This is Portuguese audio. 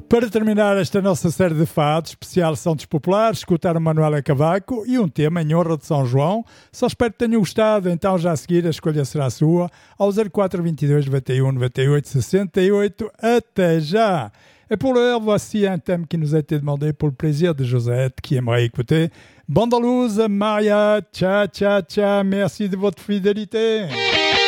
Para terminar esta nossa série de fados, especial Santos Populares, escutar o Manuela Cavaco e um tema em honra de São João. Só espero que tenham gostado, então já a seguir a escolha será sua, ao 0422 91 98 68. Até já! Et pour l'heure, voici un thème qui nous a été demandé pour le plaisir de Josette, qui aimerait écouter Bandalouse, Maria, tcha tcha tcha, merci de votre fidélité.